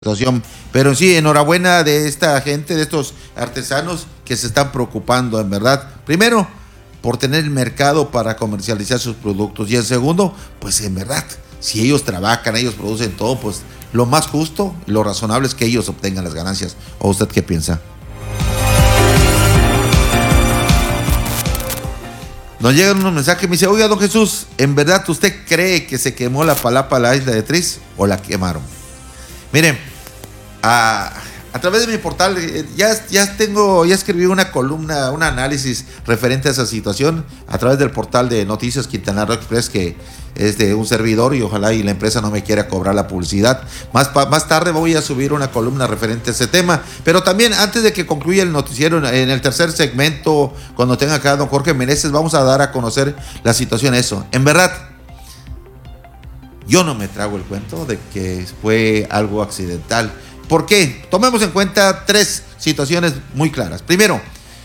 situación. Pero sí, enhorabuena de esta gente, de estos artesanos que se están preocupando, en verdad. Primero, por tener el mercado para comercializar sus productos. Y en segundo, pues en verdad, si ellos trabajan, ellos producen todo, pues lo más justo, lo razonable es que ellos obtengan las ganancias. ¿O usted qué piensa? Nos llegan unos mensajes, me dice, oiga, don Jesús, ¿en verdad usted cree que se quemó la palapa a la isla de Tris o la quemaron? Miren, a través de mi portal ya escribí una columna, un análisis referente a esa situación a través del portal de Noticias Quintana Roo Express, que es de un servidor y ojalá y la empresa no me quiera cobrar la publicidad. Más tarde voy a subir una columna referente a ese tema, pero también antes de que concluya el noticiero, en el tercer segmento, cuando tenga acá a don Jorge Meneses, vamos a dar a conocer la situación. Eso, en verdad, yo no me trago el cuento de que fue algo accidental. ¿Por qué? Tomemos en cuenta tres situaciones muy claras. Primero,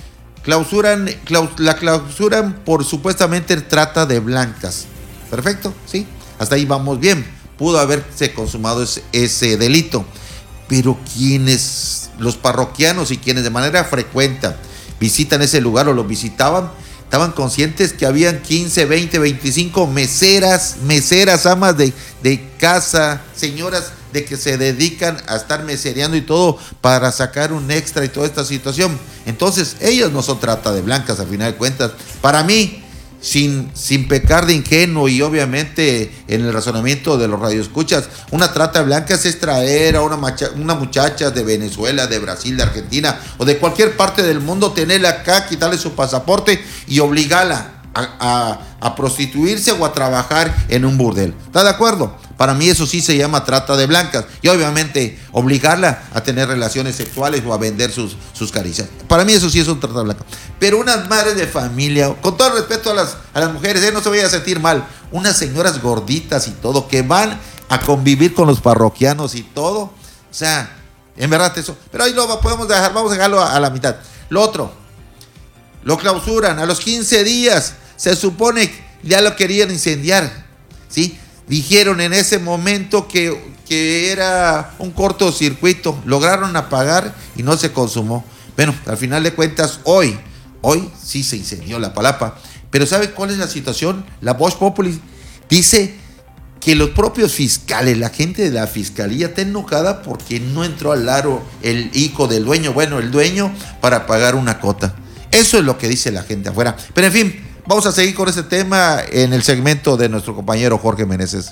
la clausuran por supuestamente trata de blancas. Perfecto, ¿sí? Hasta ahí vamos bien. Pudo haberse consumado ese delito. Pero los parroquianos y quienes de manera frecuente visitan ese lugar o lo visitaban, estaban conscientes que habían 15, 20, 25 meseras, amas de casa, señoras de que se dedican a estar mesereando y todo para sacar un extra y toda esta situación. Entonces, ellos no son trata de blancas, al final de cuentas. Para mí, sin pecar de ingenuo y obviamente en el razonamiento de los radioescuchas, una trata de blancas es traer a una muchacha de Venezuela, de Brasil, de Argentina o de cualquier parte del mundo, tenerla acá, quitarle su pasaporte y obligarla a prostituirse o a trabajar en un burdel. ¿Está de acuerdo? Para mí eso sí se llama trata de blancas. Y obviamente obligarla a tener relaciones sexuales o a vender sus caricias. Para mí eso sí es un trata de blancas. Pero unas madres de familia, con todo el respeto a las mujeres, no se vayan a sentir mal, unas señoras gorditas y todo, que van a convivir con los parroquianos y todo. O sea, en verdad eso. Pero ahí lo podemos dejar, vamos a dejarlo a la mitad. Lo otro, lo clausuran a los 15 días. Se supone que ya lo querían incendiar, ¿sí? Dijeron en ese momento que era un cortocircuito. Lograron apagar y no se consumó. Bueno, al final de cuentas, hoy sí se incendió la palapa. Pero ¿sabe cuál es la situación? La Voz Populi dice que los propios fiscales, la gente de la fiscalía está enojada porque no entró al aro el hijo del dueño, el dueño, para pagar una cota. Eso es lo que dice la gente afuera. Pero en fin, vamos a seguir con ese tema en el segmento de nuestro compañero Jorge Meneses.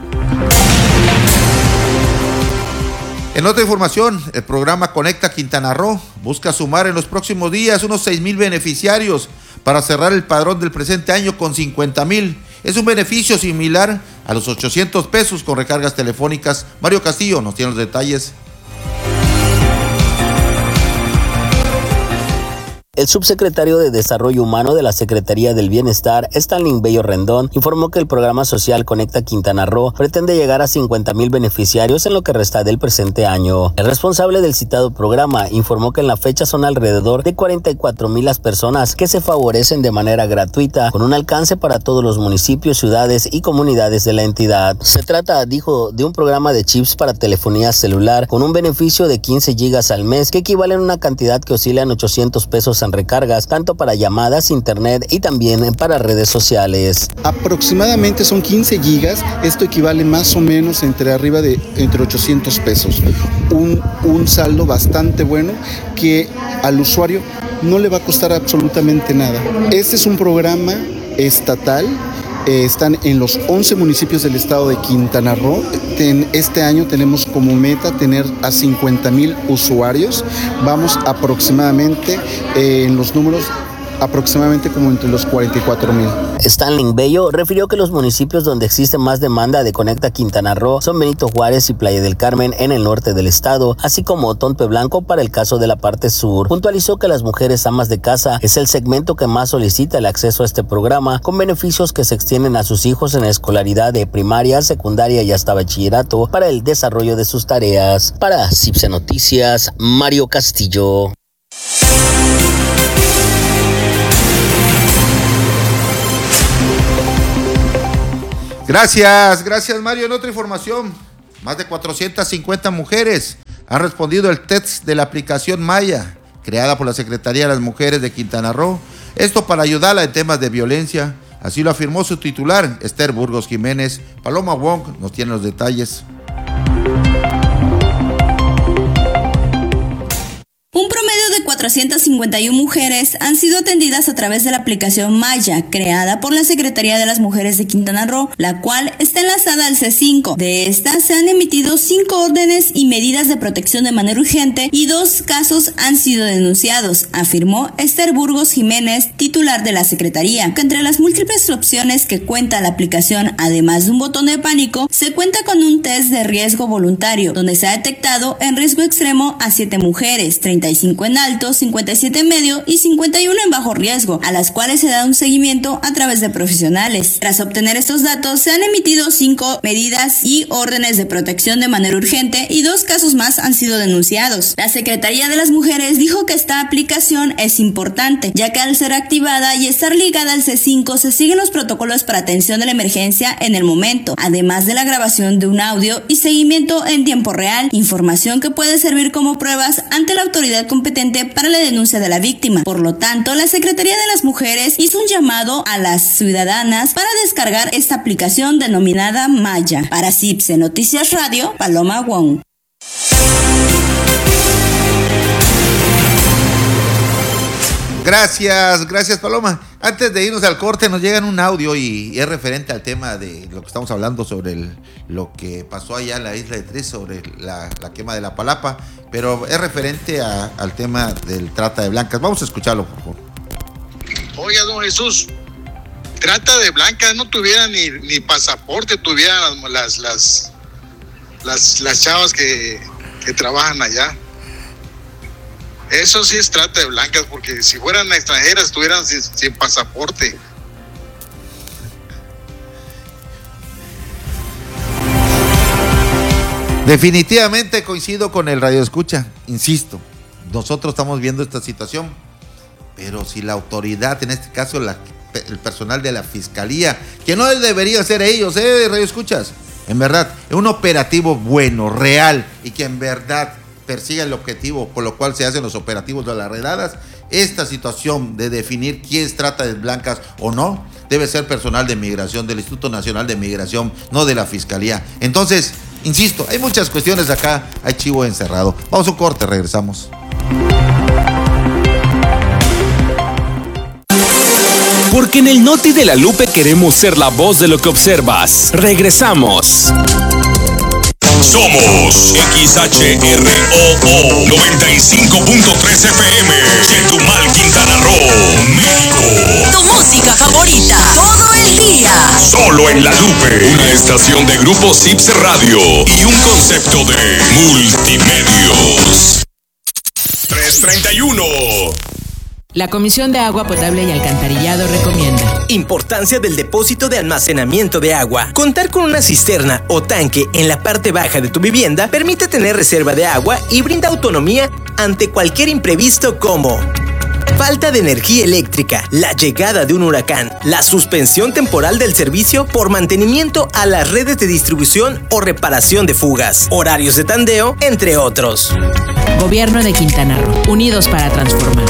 En otra información, el programa Conecta Quintana Roo busca sumar en los próximos días unos 6,000 beneficiarios para cerrar el padrón del presente año con 50,000. Es un beneficio similar a los 800 pesos con recargas telefónicas. Mario Castillo nos tiene los detalles. El subsecretario de Desarrollo Humano de la Secretaría del Bienestar, Stanley Bello Rendón, informó que el programa social Conecta Quintana Roo pretende llegar a 50,000 beneficiarios en lo que resta del presente año. El responsable del citado programa informó que en la fecha son alrededor de 44,000 las personas que se favorecen de manera gratuita, con un alcance para todos los municipios, ciudades y comunidades de la entidad. Se trata, dijo, de un programa de chips para telefonía celular con un beneficio de 15 gigas al mes, que equivalen a una cantidad que oscila en 800 pesos en recargas, tanto para llamadas, internet y también para redes sociales. Aproximadamente son 15 gigas, esto equivale más o menos entre 800 pesos. Un saldo bastante bueno que al usuario no le va a costar absolutamente nada. Este es un programa estatal. Están en los 11 municipios del estado de Quintana Roo. Este año tenemos como meta tener a 50,000 usuarios. Vamos aproximadamente en los números aproximadamente como entre los 44,000. Stanley Bello refirió que los municipios donde existe más demanda de Conecta Quintana Roo son Benito Juárez y Playa del Carmen en el norte del estado, así como Tonte Blanco para el caso de la parte sur. Puntualizó que las mujeres amas de casa es el segmento que más solicita el acceso a este programa, con beneficios que se extienden a sus hijos en la escolaridad de primaria, secundaria y hasta bachillerato para el desarrollo de sus tareas. Para CIPSE Noticias, Mario Castillo. Gracias Mario. En otra información, Más de 450 mujeres han respondido el test de la aplicación Maya, creada por la Secretaría de las Mujeres de Quintana Roo. Esto para ayudarla en temas de violencia. Así lo afirmó su titular, Esther Burgos Jiménez. Paloma Wong nos tiene los detalles. Un promedio de 451 mujeres han sido atendidas a través de la aplicación Maya, creada por la Secretaría de las Mujeres de Quintana Roo, la cual está enlazada al C5. De estas se han emitido 5 órdenes y medidas de protección de manera urgente y 2 casos han sido denunciados, afirmó Esther Burgos Jiménez, titular de la Secretaría. Que entre las múltiples opciones que cuenta la aplicación, además de un botón de pánico, se cuenta con un test de riesgo voluntario, donde se ha detectado en riesgo extremo a 7 mujeres, 35 en alto, 57 en medio y 51 en bajo riesgo, a las cuales se da un seguimiento a través de profesionales. Tras obtener estos datos, se han emitido 5 medidas y órdenes de protección de manera urgente y 2 casos más han sido denunciados. La Secretaría de las Mujeres dijo que esta aplicación es importante, ya que al ser activada y estar ligada al C5 se siguen los protocolos para atención de la emergencia en el momento, además de la grabación de un audio y seguimiento en tiempo real, información que puede servir como pruebas ante la autoridad competente para la denuncia de la víctima. Por lo tanto, la Secretaría de las Mujeres hizo un llamado a las ciudadanas para descargar esta aplicación denominada Maya. Para CIPSE Noticias Radio, Paloma Wong. Gracias Paloma. Antes de irnos al corte nos llegan un audio y es referente al tema de lo que estamos hablando sobre lo que pasó allá en la isla de Tres, sobre la quema de la palapa, pero es referente al tema del trata de blancas. Vamos a escucharlo, por favor. Oiga, don Jesús, trata de blancas no tuvieran ni pasaporte, tuvieran las chavas que trabajan allá. Eso sí es trata de blancas, porque si fueran extranjeras estuvieran sin pasaporte. Definitivamente coincido con el radioescucha, insisto, nosotros estamos viendo esta situación, pero si la autoridad, en este caso el personal de la fiscalía, que no debería ser ellos, radioescuchas, en verdad, un operativo bueno, real, y que en verdad persiga el objetivo por lo cual se hacen los operativos de las redadas, esta situación de definir quién trata de blancas o no, debe ser personal de migración, del Instituto Nacional de Migración, no de la Fiscalía. Entonces, insisto, hay muchas cuestiones acá, hay chivo encerrado. Vamos a un corte, regresamos. Porque en el Noti de la Lupe queremos ser la voz de lo que observas. Regresamos. Somos XHROO 95.3 FM, Chetumal, Quintana Roo, México. Tu música favorita, todo el día. Solo en La Lupe, una estación de Grupo CIPSE Radio y un concepto de multimedios. 331. La Comisión de Agua Potable y Alcantarillado recomienda: importancia del depósito de almacenamiento de agua. Contar con una cisterna o tanque en la parte baja de tu vivienda permite tener reserva de agua y brinda autonomía ante cualquier imprevisto como falta de energía eléctrica, la llegada de un huracán, la suspensión temporal del servicio por mantenimiento a las redes de distribución o reparación de fugas, horarios de tandeo, entre otros. Gobierno de Quintana Roo, unidos para transformar.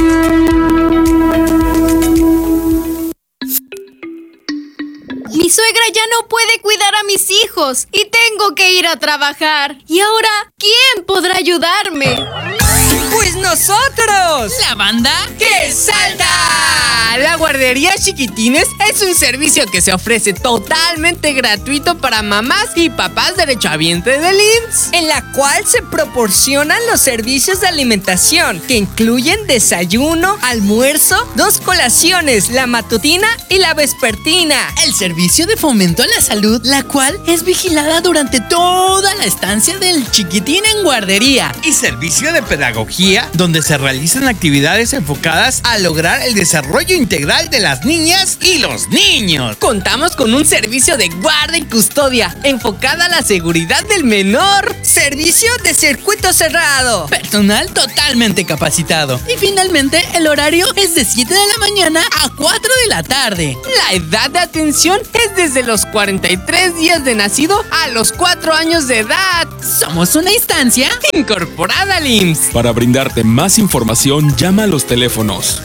Mi suegra ya no puede cuidar a mis hijos y tengo que ir a trabajar. ¿Y ahora quién podrá ayudarme? ¡Pues nosotros! ¿La banda que salta! La guardería Chiquitines es un servicio que se ofrece totalmente gratuito para mamás y papás derechohabientes del IMSS, en la cual se proporcionan los servicios de alimentación que incluyen desayuno, almuerzo, 2 colaciones, la matutina y la vespertina. El servicio de fomento a la salud, la cual es vigilada durante toda la estancia del chiquitín en guardería. Y servicio de pedagogía, donde se realizan actividades enfocadas a lograr el desarrollo integral de las niñas y los niños. Contamos con un servicio de guarda y custodia enfocada a la seguridad del menor. Servicio de circuito cerrado. Personal totalmente capacitado. Y finalmente, el horario es de 7 de la mañana a 4 de la tarde. La edad de atención es desde los 43 días de nacido a los 4 años de edad. Somos una instancia incorporada al IMSS. Para brindarte más información, llama a los teléfonos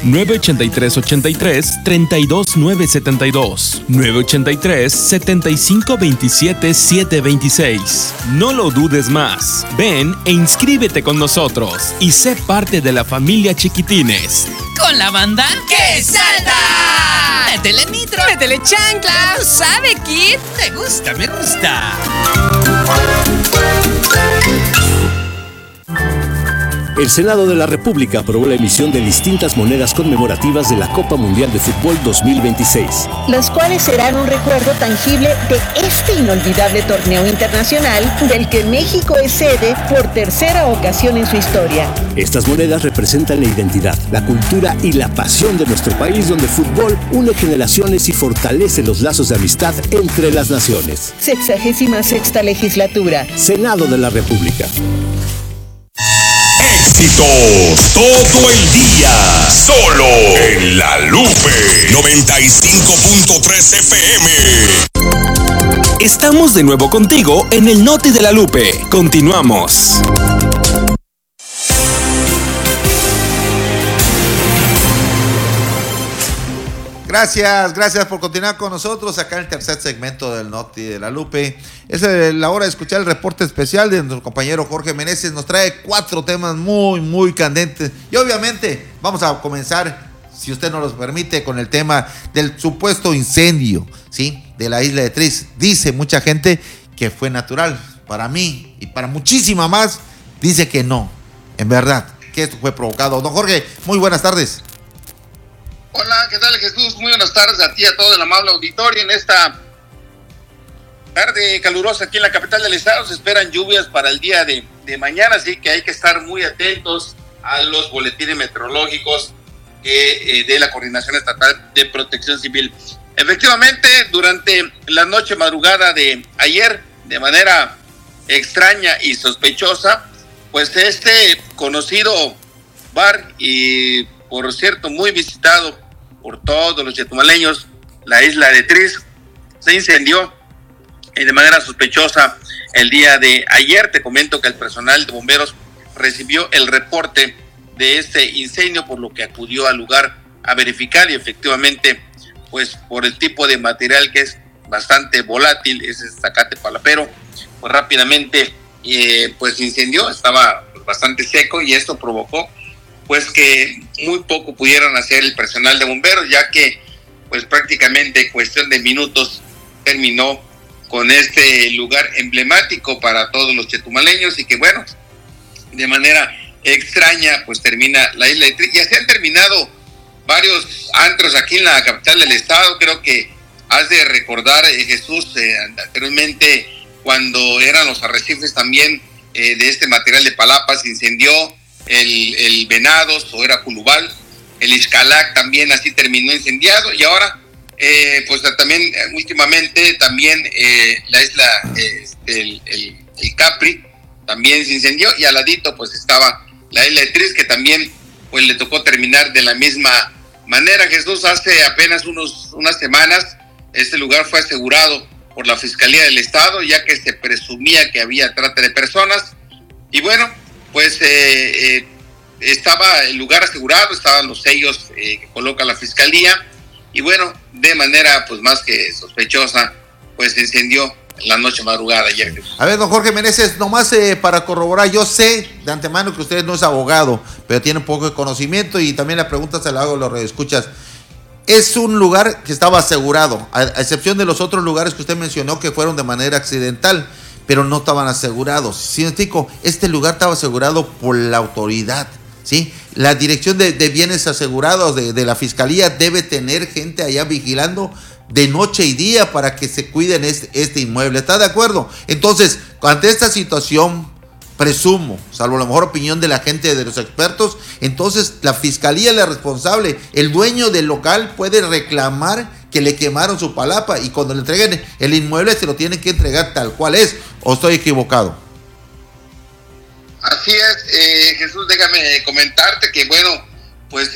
983-83-32972, 983-7527-726. No lo dudes más. Ven e inscríbete con nosotros y sé parte de la familia Chiquitines. Con la banda ¡Que salta! ¡Métele nitro! ¡Métele chancla! ¿Sabe, Kid? Me gusta, me gusta. El Senado de la República aprobó la emisión de distintas monedas conmemorativas de la Copa Mundial de Fútbol 2026. Las cuales serán un recuerdo tangible de este inolvidable torneo internacional del que México es sede por tercera ocasión en su historia. Estas monedas representan la identidad, la cultura y la pasión de nuestro país, donde el fútbol une generaciones y fortalece los lazos de amistad entre las naciones. 66ª legislatura. Senado de la República. Éxitos todo el día, solo en La Lupe 95.3 FM. Estamos de nuevo contigo en el Noti de La Lupe. Continuamos. Gracias por continuar con nosotros acá en el tercer segmento del Noti de La Lupe. Es la hora de escuchar el reporte especial de nuestro compañero Jorge Meneses. Nos trae 4 temas muy candentes. Y obviamente vamos a comenzar, si usted nos lo permite, con el tema del supuesto incendio, ¿sí?, de la isla de Tris. Dice mucha gente que fue natural. Para mí y para muchísima más, dice que no. En verdad, que esto fue provocado. Don Jorge, muy buenas tardes. Hola, ¿qué tal, Jesús? Muy buenas tardes a ti y a todo el amable auditorio. En esta tarde calurosa aquí en la capital del estado se esperan lluvias para el día de mañana, así que hay que estar muy atentos a los boletines meteorológicos de la Coordinación Estatal de Protección Civil. Efectivamente, durante la noche madrugada de ayer, de manera extraña y sospechosa, pues este conocido bar y, por cierto, muy visitado por todos los chetumaleños, la isla de Tris, se incendió de manera sospechosa el día de ayer. Te comento que el personal de bomberos recibió el reporte de este incendio, por lo que acudió al lugar a verificar, y efectivamente, pues por el tipo de material que es bastante volátil, ese zacate palapero, pues rápidamente pues incendió. Estaba bastante seco y esto provocó pues que muy poco pudieran hacer el personal de bomberos, ya que pues prácticamente en cuestión de minutos terminó con este lugar emblemático para todos los chetumaleños, y que bueno, de manera extraña pues termina la isla de Tris. Ya se han terminado varios antros aquí en la capital del estado. Creo que has de recordar, Jesús, anteriormente, cuando eran los arrecifes también de este material de palapa, se incendió el Venados, o era Culubal, el Ixcalac también así terminó incendiado, y ahora pues también últimamente también la isla el Capri también se incendió, y al ladito pues estaba la isla de Tris, que también pues le tocó terminar de la misma manera. Jesús, hace apenas unas semanas este lugar fue asegurado por la Fiscalía del Estado, ya que se presumía que había trata de personas, y bueno, pues estaba el lugar asegurado, estaban los sellos que coloca la Fiscalía, y bueno, de manera pues más que sospechosa, pues se incendió la noche madrugada ayer. A ver, don Jorge Meneses, nomás para corroborar, yo sé de antemano que usted no es abogado, pero tiene un poco de conocimiento, y también la pregunta se la hago a los radioescuchas. Es un lugar que estaba asegurado, a excepción de los otros lugares que usted mencionó que fueron de manera accidental, pero no estaban asegurados. ¿Sí me explico? Este lugar estaba asegurado por la autoridad, ¿sí? La Dirección de Bienes Asegurados de la Fiscalía debe tener gente allá vigilando de noche y día para que se cuiden este inmueble. ¿Está de acuerdo? Entonces, ante esta situación, presumo, salvo la mejor opinión de la gente, de los expertos, entonces la fiscalía es la responsable. El dueño del local puede reclamar que le quemaron su palapa y cuando le entreguen el inmueble se lo tienen que entregar tal cual es. ¿O estoy equivocado? Así es, Jesús, déjame comentarte que bueno, pues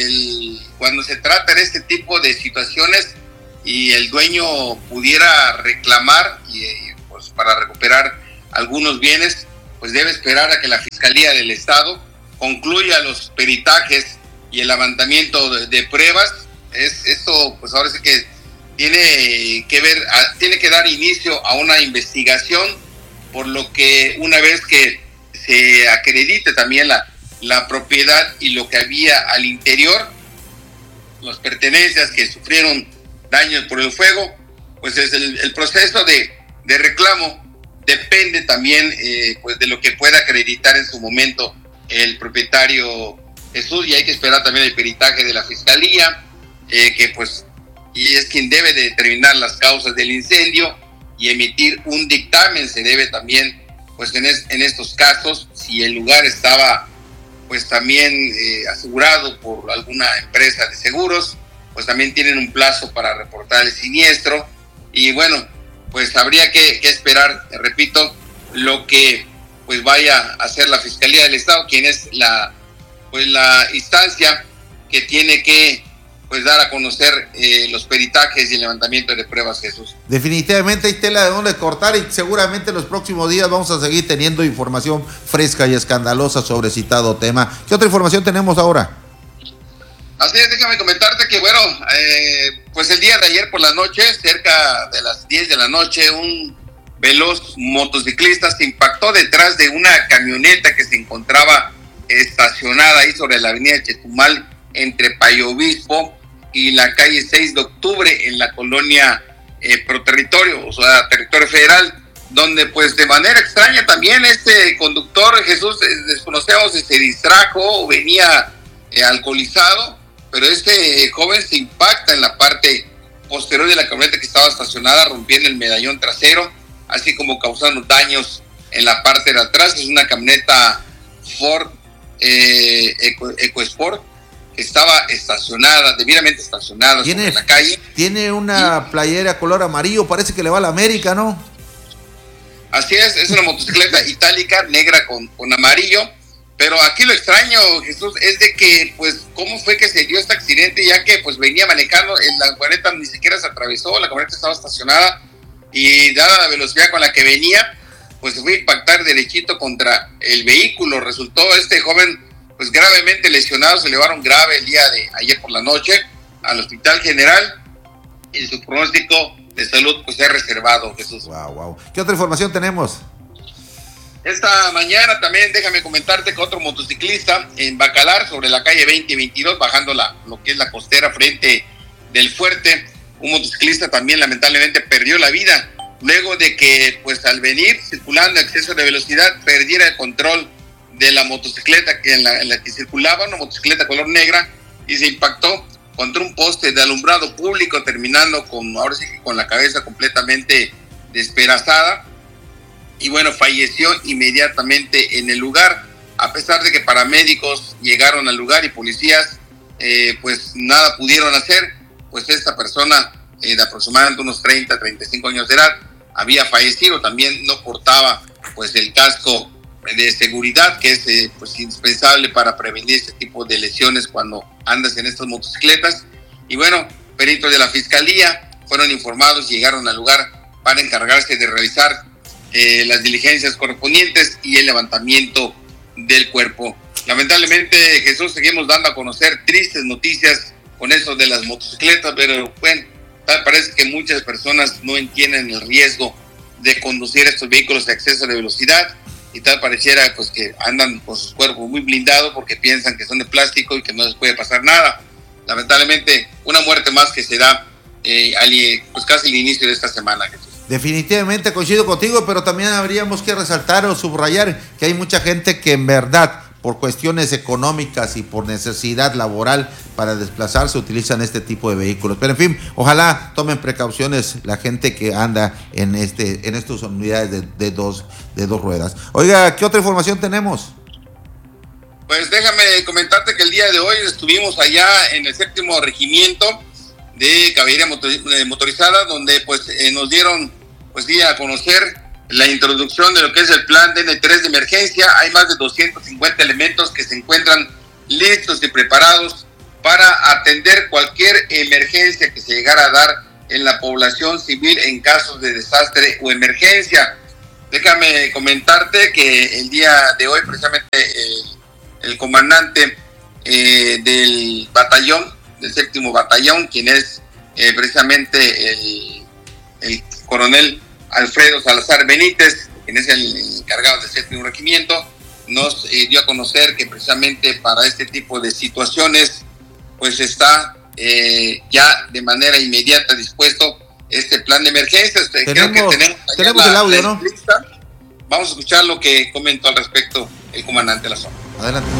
cuando se trata de este tipo de situaciones y el dueño pudiera reclamar y pues para recuperar algunos bienes, pues debe esperar a que la Fiscalía del Estado concluya los peritajes y el levantamiento de pruebas. Esto pues ahora sí que tiene que dar inicio a una investigación, por lo que una vez que se acredite también la propiedad y lo que había al interior, las pertenencias que sufrieron daños por el fuego, pues es el proceso de reclamo depende también pues de lo que pueda acreditar en su momento el propietario Jesús, y hay que esperar también el peritaje de la Fiscalía, que pues y es quien debe de determinar las causas del incendio y emitir un dictamen. Se debe también pues en estos casos, si el lugar estaba pues también asegurado por alguna empresa de seguros, pues también tienen un plazo para reportar el siniestro. Y bueno, pues habría que esperar, repito, lo que pues vaya a hacer la Fiscalía del Estado, quien es la instancia que tiene que pues dar a conocer los peritajes y el levantamiento de pruebas, Jesús. Definitivamente hay tela de donde cortar y seguramente en los próximos días vamos a seguir teniendo información fresca y escandalosa sobre citado tema. ¿Qué otra información tenemos ahora? Así es, déjame comentarte que bueno, pues el día de ayer por la noche, cerca de las 10 de la noche, un veloz motociclista se impactó detrás de una camioneta que se encontraba estacionada ahí sobre la avenida Chetumal, entre Payo Obispo y la calle 6 de octubre en la colonia Pro Territorio, o sea, territorio federal, donde pues de manera extraña también este conductor, Jesús, desconocemos si se distrajo o venía alcoholizado, pero este joven se impacta en la parte posterior de la camioneta que estaba estacionada, rompiendo el medallón trasero, así como causando daños en la parte de atrás. Es una camioneta Ford EcoSport, estaba estacionada, debidamente estacionada sobre la calle. Tiene una playera color amarillo, parece que le va a la América, ¿no? Así es una motocicleta itálica, negra con amarillo, pero aquí lo extraño, Jesús, es de que, pues, ¿cómo fue que se dio este accidente? Ya que, pues, venía manejando, la camioneta ni siquiera se atravesó, la camioneta estaba estacionada, y dada la velocidad con la que venía, pues, se fue a impactar derechito contra el vehículo. Resultó este joven pues gravemente lesionados, se elevaron grave el día de ayer por la noche al Hospital General y su pronóstico de salud pues es reservado, Jesús. Wow. ¿Qué otra información tenemos? Esta mañana también déjame comentarte que otro motociclista en Bacalar, sobre la calle 20 y 22, bajando lo que es la costera frente del Fuerte, un motociclista también lamentablemente perdió la vida luego de que pues al venir circulando a exceso de velocidad perdiera el control de la motocicleta en la que circulaba, una motocicleta color negra, y se impactó contra un poste de alumbrado público, terminando con la cabeza completamente despedazada, y bueno, falleció inmediatamente en el lugar, a pesar de que paramédicos llegaron al lugar y policías, pues nada pudieron hacer, pues esta persona de aproximadamente unos 30-35 años de edad había fallecido. También no portaba pues el casco de seguridad, que es pues indispensable para prevenir este tipo de lesiones cuando andas en estas motocicletas. Y bueno, peritos de la Fiscalía fueron informados y llegaron al lugar para encargarse de realizar las diligencias correspondientes y el levantamiento del cuerpo. Lamentablemente, Jesús, seguimos dando a conocer tristes noticias con eso de las motocicletas, pero bueno, tal parece que muchas personas no entienden el riesgo de conducir estos vehículos a exceso de velocidad, y tal pareciera pues que andan con sus cuerpos muy blindados porque piensan que son de plástico y que no les puede pasar nada. Lamentablemente, una muerte más que se da pues casi al inicio de esta semana, Jesús. Definitivamente coincido contigo, pero también habríamos que resaltar o subrayar que hay mucha gente que en verdad por cuestiones económicas y por necesidad laboral para desplazarse, utilizan este tipo de vehículos. Pero en fin, ojalá tomen precauciones la gente que anda en estas unidades de dos ruedas. Oiga, ¿qué otra información tenemos? Pues déjame comentarte que el día de hoy estuvimos allá en el 7º Regimiento de Caballería Motorizada, donde pues nos dieron pues a conocer la introducción de lo que es el plan DN3 de emergencia. Hay más de 250 elementos que se encuentran listos y preparados para atender cualquier emergencia que se llegara a dar en la población civil en casos de desastre o emergencia. Déjame comentarte que el día de hoy precisamente el comandante del batallón, del 7º batallón, quien es precisamente el coronel Alfredo Salazar Benítez, quien es el encargado del 7º Regimiento, nos dio a conocer que precisamente para este tipo de situaciones pues está ya de manera inmediata dispuesto este plan de emergencias. Creo que tenemos el audio, ¿no? Vamos a escuchar lo que comentó al respecto el comandante de la zona. Adelante.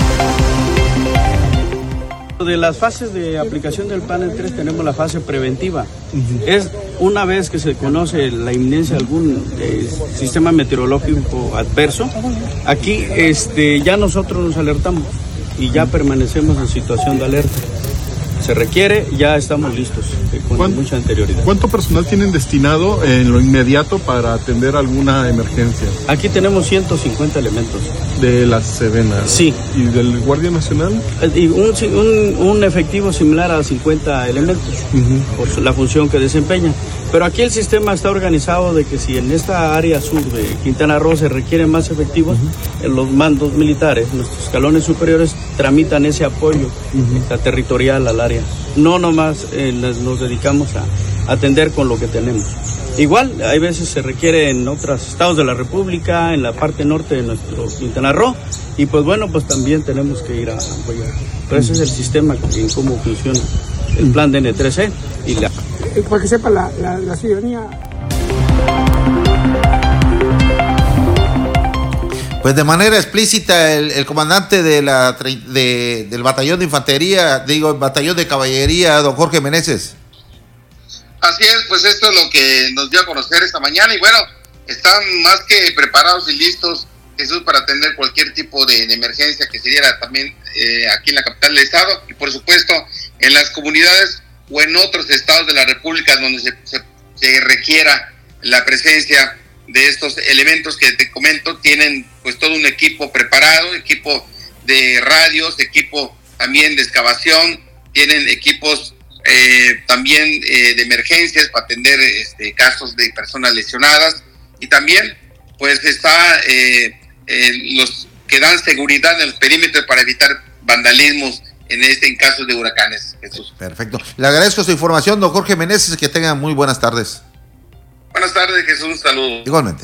De las fases de aplicación del plan DN3 tenemos la fase preventiva. Es una vez que se conoce la inminencia de algún sistema meteorológico adverso, aquí ya nosotros nos alertamos y ya permanecemos en situación de alerta. Se requiere, ya estamos listos con mucha anterioridad. ¿Cuánto personal tienen destinado en lo inmediato para atender alguna emergencia? Aquí tenemos 150 elementos. ¿De la Sedena? Sí. ¿Y del Guardia Nacional? Y un efectivo similar a 50 elementos, por la función que desempeñan. Pero aquí el sistema está organizado de que si en esta área sur de Quintana Roo se requieren más efectivos, los mandos militares, nuestros escalones superiores, tramitan ese apoyo territorial al área. No nomás nos dedicamos a atender con lo que tenemos. Igual, hay veces se requiere en otros estados de la República, en la parte norte de nuestro Quintana Roo, y pues bueno, pues también tenemos que ir a apoyar. Pero ese es el sistema en cómo funciona el plan DN3 y para que sepa la ciudadanía. Pues de manera explícita el comandante del batallón de infantería, el batallón de caballería, don Jorge Meneses. Así es, pues esto es lo que nos dio a conocer esta mañana y bueno, están más que preparados y listos, Jesús, para atender cualquier tipo de emergencia que se diera también aquí en la capital del estado y por supuesto en las comunidades o en otros estados de la República donde se requiera la presencia de estos elementos que te comento. Tienen pues todo un equipo preparado, equipo de radios, equipo también de excavación, tienen equipos también de emergencias para atender casos de personas lesionadas y también pues está los que dan seguridad en los perímetros para evitar vandalismos en casos de huracanes, Jesús. Perfecto. Le agradezco su información, don Jorge Meneses, que tengan muy buenas tardes. Buenas tardes, Jesús, un saludo. Igualmente.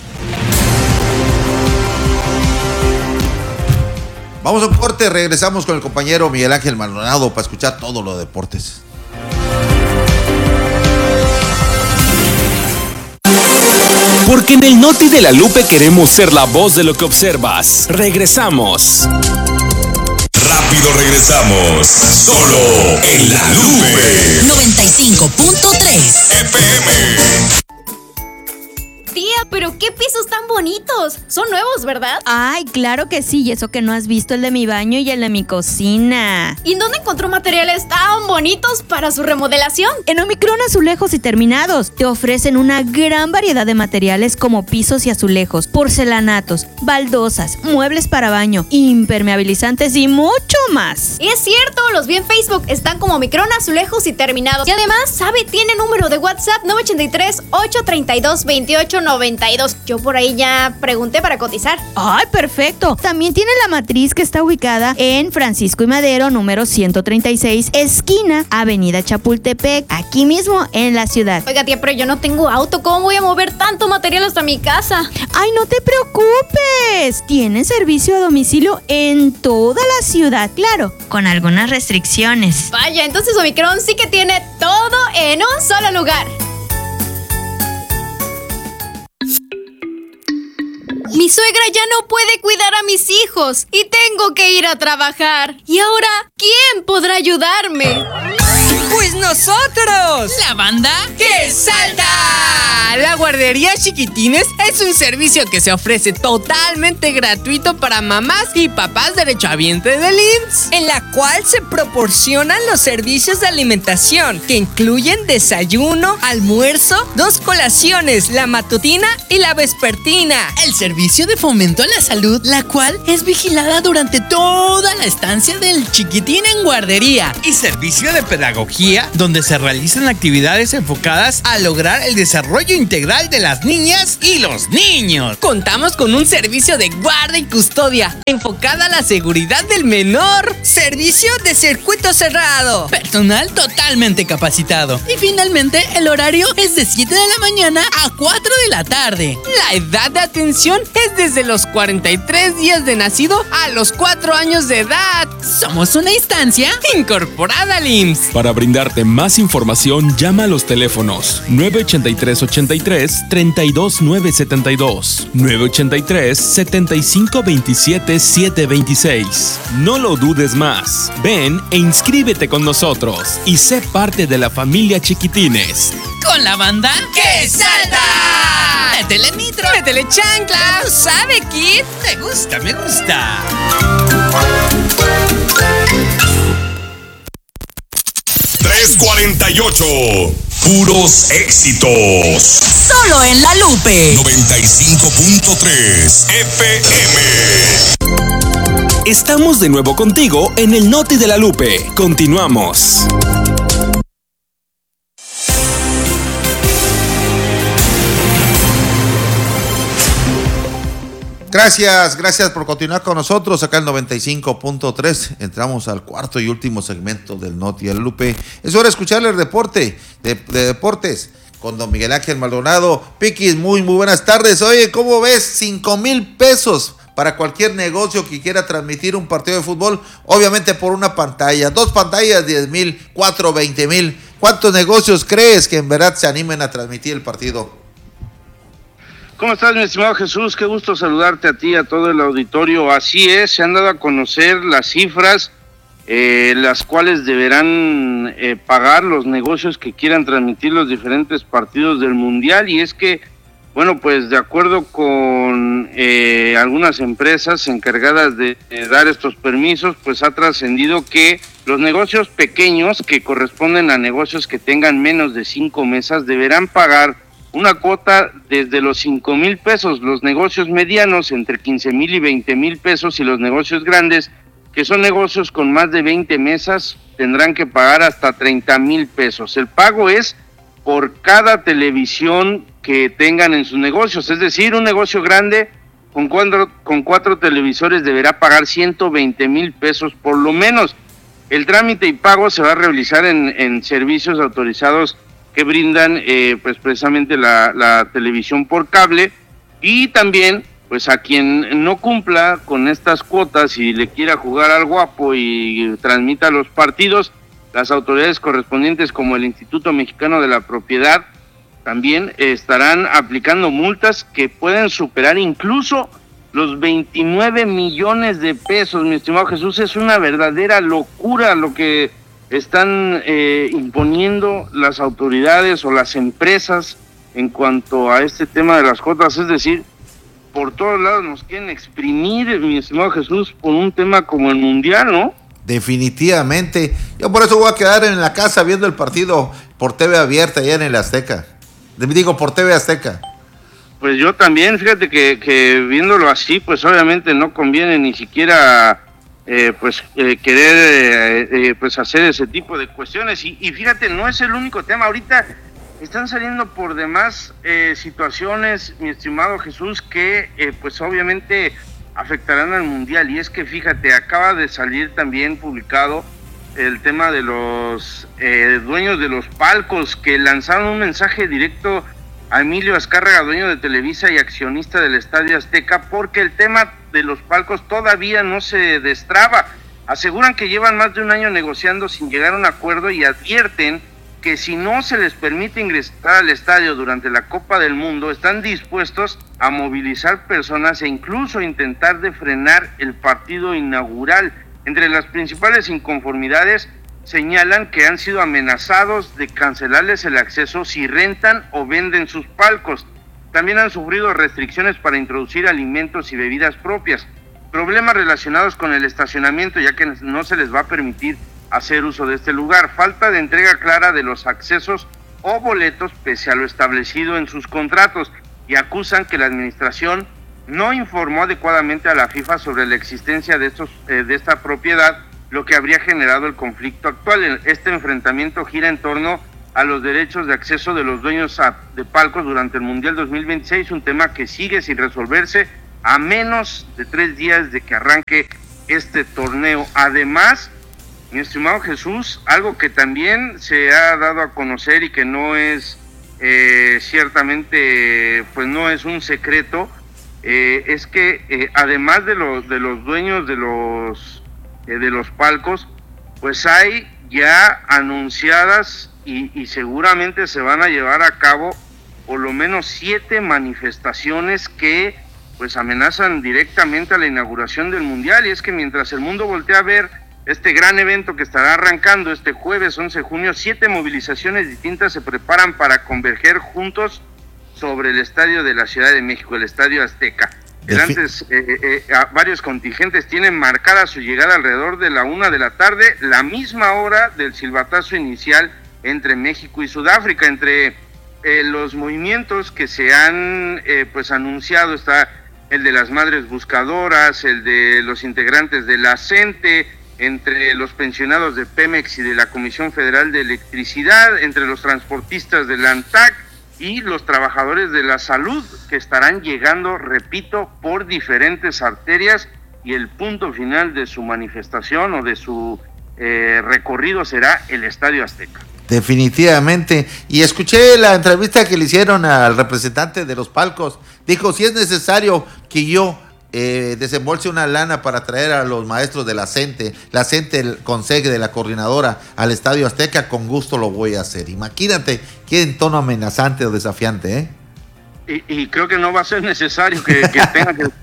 Vamos a un corte, regresamos con el compañero Miguel Ángel Maldonado para escuchar todo lo de deportes. Porque en el Noti de la Lupe queremos ser la voz de lo que observas. Regresamos. Rápido regresamos. Solo en la Lupe 95.3 FM. Tía, pero qué pisos tan bonitos. Son nuevos, ¿verdad? Ay, claro que sí. Y eso que no has visto el de mi baño y el de mi cocina. ¿Y dónde encontró materiales tan bonitos para su remodelación? En Omicron Azulejos y Terminados. Te ofrecen una gran variedad de materiales como pisos y azulejos, porcelanatos, baldosas, muebles para baño, impermeabilizantes y mucho más. Es cierto, los vi en Facebook. Están como Omicron Azulejos y Terminados. Y además, ¿sabe? Tiene número de WhatsApp 983-832-2892. Yo por ahí ya pregunté para cotizar. ¡Ay, perfecto! También tiene la matriz que está ubicada en Francisco y Madero, número 136, esquina Avenida Chapultepec, aquí mismo en la ciudad. Oiga, tía, pero yo no tengo auto. ¿Cómo voy a mover tanto material hasta mi casa? ¡Ay, no te preocupes! Tienen servicio a domicilio en toda la ciudad, claro, con algunas restricciones. Vaya, entonces Omicron sí que tiene todo en un solo lugar. Mi suegra ya no puede cuidar a mis hijos y tengo que ir a trabajar. ¿Y ahora quién podrá ayudarme? ¡Pues nosotros! ¿La banda ¡Que salta! La guardería Chiquitines es un servicio que se ofrece totalmente gratuito para mamás y papás derechohabientes del IMSS, en la cual se proporcionan los servicios de alimentación que incluyen desayuno, almuerzo, 2 colaciones, la matutina y la vespertina. El servicio de fomento a la salud, la cual es vigilada durante toda la estancia del chiquitín en guardería. Y servicio de pedagogía, donde se realizan actividades enfocadas a lograr el desarrollo integral de las niñas y los niños. Contamos con un servicio de guarda y custodia enfocada a la seguridad del menor. Servicio de circuito cerrado. Personal totalmente capacitado. Y finalmente el horario es de 7 de la mañana a 4 de la tarde. La edad de atención es desde los 43 días de nacido a los 4 años de edad. Somos una instancia incorporada al IMSS. Para brindarte más información, llama a los teléfonos 983-83-32972, 983-7527-726. No lo dudes más. Ven e inscríbete con nosotros y sé parte de la familia Chiquitines. Con la banda ¡Que salta! ¡Métele nitro! ¡Métele chancla! ¿Tú sabes, Kid? Me gusta, me gusta. 348. Puros éxitos. Solo en La Lupe. 95.3 FM. Estamos de nuevo contigo en el Noti de la Lupe. Continuamos. Gracias por continuar con nosotros acá en 95.3. Entramos al cuarto y último segmento del Noti de la Lupe. Es hora de escucharle el reporte de deportes con don Miguel Ángel Maldonado. Piquis, muy buenas tardes. Oye, ¿cómo ves? 5,000 pesos para cualquier negocio que quiera transmitir un partido de fútbol, obviamente por una pantalla, 2 pantallas, 10,000, 4, 20,000. ¿Cuántos negocios crees que en verdad se animen a transmitir el partido? ¿Cómo estás, mi estimado Jesús? Qué gusto saludarte a ti y a todo el auditorio. Así es, se han dado a conocer las cifras, las cuales deberán pagar los negocios que quieran transmitir los diferentes partidos del Mundial. Y es que, bueno, pues de acuerdo con algunas empresas encargadas de dar estos permisos, pues ha trascendido que los negocios pequeños, que corresponden a negocios que tengan menos de 5 mesas, deberán pagar una cuota desde los 5,000 pesos, los negocios medianos entre 15,000 y 20,000 pesos, y los negocios grandes, que son negocios con más de 20 mesas, tendrán que pagar hasta 30,000 pesos. El pago es por cada televisión que tengan en sus negocios, es decir, un negocio grande con 4 televisores deberá pagar 120,000 pesos por lo menos. El trámite y pago se va a realizar en servicios autorizados que brindan pues precisamente la televisión por cable, y también pues a quien no cumpla con estas cuotas y le quiera jugar al guapo y transmita los partidos, las autoridades correspondientes como el Instituto Mexicano de la Propiedad también estarán aplicando multas que pueden superar incluso los 29 millones de pesos. Mi estimado Jesús, es una verdadera locura lo que están imponiendo las autoridades o las empresas en cuanto a este tema de las cuotas. Es decir, por todos lados nos quieren exprimir, mi estimado Jesús, por un tema como el Mundial, ¿no? Definitivamente. Yo por eso voy a quedar en la casa viendo el partido por TV abierta allá en el Azteca. Digo, por TV Azteca. Pues yo también, fíjate que viéndolo así, pues obviamente no conviene ni siquiera querer pues hacer ese tipo de cuestiones. Y fíjate, no es el único tema. Ahorita están saliendo por demás situaciones, mi estimado Jesús, que pues obviamente afectarán al Mundial. Y es que fíjate, acaba de salir también publicado el tema de los dueños de los palcos, que lanzaron un mensaje directo a Emilio Azcárraga, dueño de Televisa y accionista del Estadio Azteca, porque el tema de los palcos todavía no se destraba. Aseguran que llevan más de un año negociando sin llegar a un acuerdo y advierten que si no se les permite ingresar al estadio durante la Copa del Mundo, están dispuestos a movilizar personas e incluso intentar de frenar el partido inaugural. Entre las principales inconformidades señalan que han sido amenazados de cancelarles el acceso si rentan o venden sus palcos. También han sufrido restricciones para introducir alimentos y bebidas propias, problemas relacionados con el estacionamiento, ya que no se les va a permitir hacer uso de este lugar, falta de entrega clara de los accesos o boletos pese a lo establecido en sus contratos, y acusan que la administración no informó adecuadamente a la FIFA sobre la existencia de esta propiedad, lo que habría generado el conflicto actual. Este enfrentamiento gira en torno a los derechos de acceso de los dueños de palcos durante el Mundial 2026, un tema que sigue sin resolverse a menos de 3 días de que arranque este torneo. Además, mi estimado Jesús, algo que también se ha dado a conocer y que no es ciertamente, pues no es un secreto, es que además de los dueños de los palcos, pues hay ya anunciadas y seguramente se van a llevar a cabo por lo menos 7 manifestaciones que pues amenazan directamente a la inauguración del Mundial. Y es que mientras el mundo voltea a ver este gran evento que estará arrancando este jueves 11 de junio, 7 movilizaciones distintas se preparan para converger juntos sobre el estadio de la Ciudad de México, el Estadio Azteca. Varios contingentes tienen marcada su llegada alrededor de la 1 de la tarde, la misma hora del silbatazo inicial entre México y Sudáfrica. Entre los movimientos que se han pues anunciado está el de las Madres Buscadoras, el de los integrantes de la CENTE, entre los pensionados de Pemex y de la Comisión Federal de Electricidad, entre los transportistas de la ANTAC y los trabajadores de la salud, que estarán llegando, repito, por diferentes arterias, y el punto final de su manifestación o de su recorrido será el Estadio Azteca. Definitivamente. Y escuché la entrevista que le hicieron al representante de los palcos. Dijo, si es necesario que yo desembolse una lana para traer a los maestros de la CENTE, el consejo de la coordinadora al Estadio Azteca, con gusto lo voy a hacer. Imagínate qué en tono amenazante o desafiante, ¿eh? Y creo que no va a ser necesario que tenga que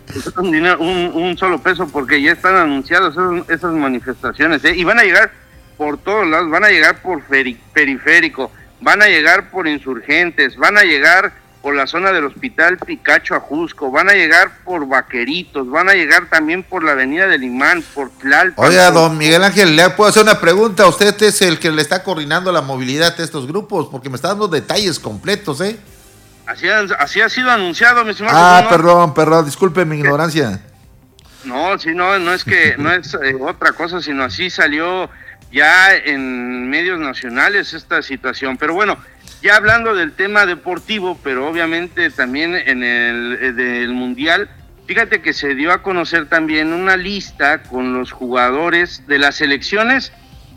un solo peso, porque ya están anunciadas esas manifestaciones, ¿eh? Y van a llegar por todos lados, van a llegar por Periférico, van a llegar por Insurgentes, van a llegar por la zona del Hospital Picacho Ajusco, van a llegar por Vaqueritos, van a llegar también por la Avenida del Imán, por Tlalpan. Oiga, don Miguel Ángel, ¿le puedo hacer una pregunta? Usted es el que le está coordinando la movilidad de estos grupos, porque me está dando detalles completos, ¿eh? Así ha sido anunciado, mi estimado. Perdón, disculpe mi ignorancia. No, sí, no es que no es otra cosa, sino así salió ya en medios nacionales esta situación. Pero bueno, ya hablando del tema deportivo, pero obviamente también en el del Mundial, fíjate que se dio a conocer también una lista con los jugadores de las selecciones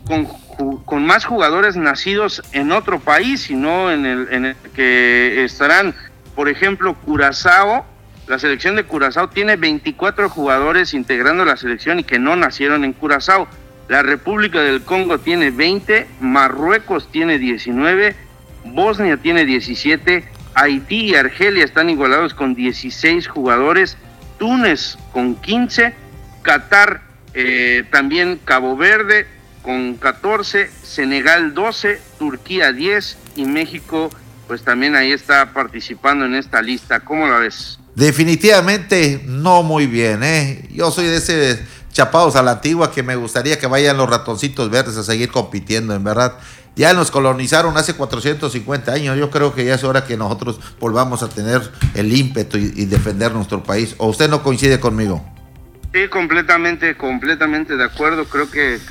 con más jugadores nacidos en otro país, y no en el que estarán, por ejemplo, Curazao. La selección de Curazao tiene 24 jugadores integrando la selección y que no nacieron en Curazao. La República del Congo tiene 20, Marruecos tiene 19, Bosnia tiene 17, Haití y Argelia están igualados con 16 jugadores, Túnez con 15, Qatar también, Cabo Verde con 14, Senegal 12, Turquía 10 y México pues también ahí está participando en esta lista. ¿Cómo la ves? Definitivamente no muy bien, ¿eh? Yo soy de ese chapados a la antigua que me gustaría que vayan los ratoncitos verdes a seguir compitiendo, en verdad. Ya nos colonizaron hace 450 años, yo creo que ya es hora que nosotros volvamos a tener el ímpetu y defender nuestro país. ¿O usted no coincide conmigo? Sí, completamente de acuerdo. Creo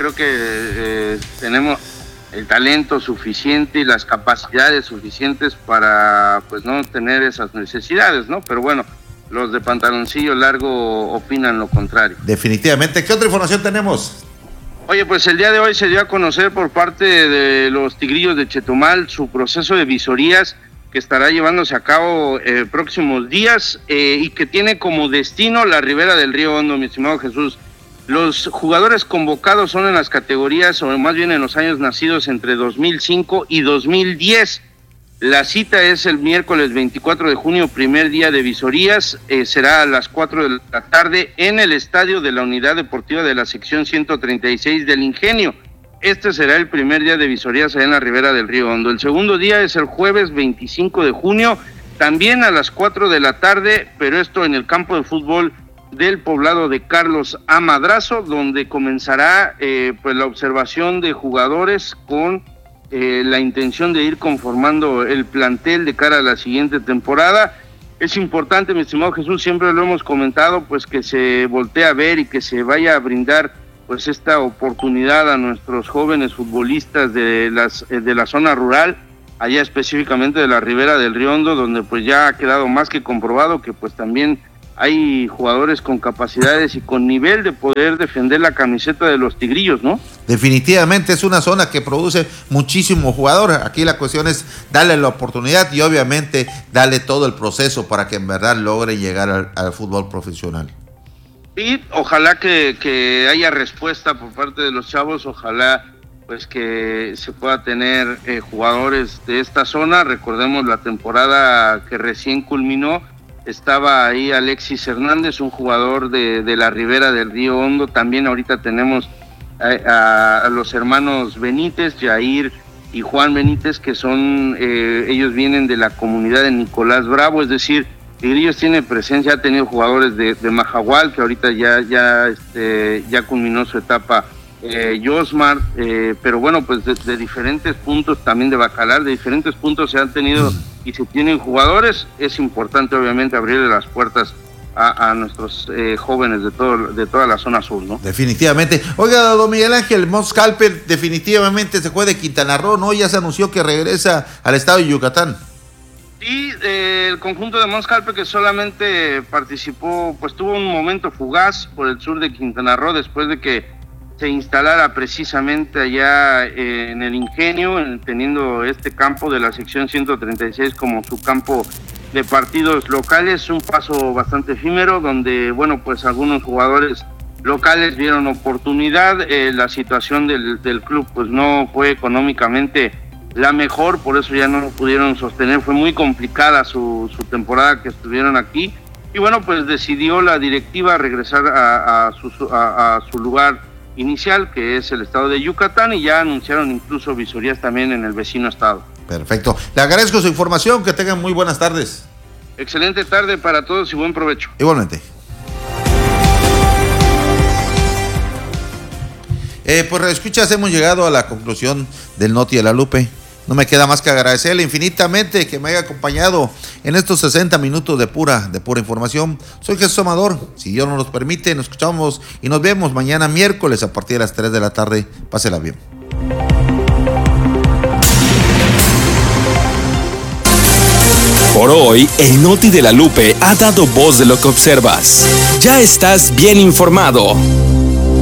que tenemos el talento suficiente y las capacidades suficientes para pues no tener esas necesidades, ¿no? Pero bueno, los de pantaloncillo largo opinan lo contrario. Definitivamente. ¿Qué otra información tenemos? Oye, pues el día de hoy se dio a conocer por parte de los Tigrillos de Chetumal su proceso de visorías que estará llevándose a cabo próximos días y que tiene como destino la ribera del río Hondo, mi estimado Jesús. Los jugadores convocados son en las categorías, o más bien en los años nacidos entre 2005 y 2010. La cita es el miércoles 24 de junio, primer día de visorías, será a las 4 de la tarde en el estadio de la Unidad Deportiva de la sección 136 del Ingenio. Este será el primer día de visorías allá en la ribera del Río Hondo. El segundo día es el jueves 25 de junio, también a las 4 de la tarde, pero esto en el campo de fútbol del poblado de Carlos A. Madrazo, donde comenzará pues la observación de jugadores con la intención de ir conformando el plantel de cara a la siguiente temporada. Es importante, mi estimado Jesús, siempre lo hemos comentado, pues que se voltee a ver y que se vaya a brindar pues esta oportunidad a nuestros jóvenes futbolistas de la zona rural, allá específicamente de la ribera del Río Hondo, donde pues ya ha quedado más que comprobado que pues también hay jugadores con capacidades y con nivel de poder defender la camiseta de los Tigrillos, ¿no? Definitivamente es una zona que produce muchísimo jugador. Aquí la cuestión es darle la oportunidad y obviamente darle todo el proceso para que en verdad logre llegar al fútbol profesional. Y ojalá que haya respuesta por parte de los chavos, ojalá pues que se pueda tener jugadores de esta zona. Recordemos la temporada que recién culminó, estaba ahí Alexis Hernández, un jugador de la ribera del Río Hondo. También ahorita tenemos a los hermanos Benítez, Jair y Juan Benítez, que son, ellos vienen de la comunidad de Nicolás Bravo, es decir, Tigrillos tiene presencia, ha tenido jugadores de Majahual, que ahorita ya culminó su etapa, Josmar, pero bueno, pues de diferentes puntos, también de Bacalar, de diferentes puntos se han tenido y se tienen jugadores. Es importante obviamente abrirle las puertas a nuestros jóvenes de toda la zona sur, ¿no? Definitivamente. Oiga, don Miguel Ángel, Mons Calper definitivamente se fue de Quintana Roo, ¿no? Ya se anunció que regresa al estado de Yucatán. Sí, el conjunto de Mons Calper, que solamente participó, pues tuvo un momento fugaz por el sur de Quintana Roo después de que se instalara precisamente allá en el Ingenio, teniendo este campo de la sección 136 como su campo de partidos locales. Un paso bastante efímero donde, bueno, pues algunos jugadores locales vieron oportunidad. La situación del club pues no fue económicamente la mejor, por eso ya no lo pudieron sostener. Fue muy complicada su temporada que estuvieron aquí y bueno, pues decidió la directiva regresar a su lugar inicial, que es el estado de Yucatán, y ya anunciaron incluso visorías también en el vecino estado. Perfecto, le agradezco su información, que tengan muy buenas tardes. Excelente tarde para todos y buen provecho. Igualmente. Pues escuchas, hemos llegado a la conclusión del Noti de la Lupe. No me queda más que agradecerle infinitamente que me haya acompañado en estos 60 minutos de pura información. Soy Jesús Amador. Si Dios nos lo permite, nos escuchamos y nos vemos mañana miércoles a partir de las 3 de la tarde. Pásela bien. Por hoy, el Noti de la Lupe ha dado voz de lo que observas. Ya estás bien informado.